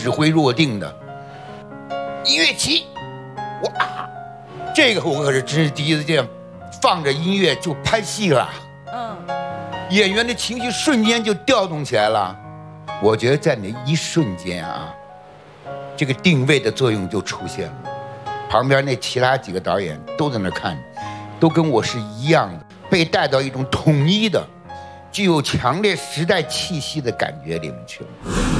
指挥若定的。音乐起，哇，这个我可是真是第一次见，放着音乐就拍戏了。演员的情绪瞬间就调动起来了。我觉得在那一瞬间啊，这个定位的作用就出现了。旁边那其他几个导演都在那看，都跟我是一样的，被带到一种统一的、具有强烈时代气息的感觉里面去了。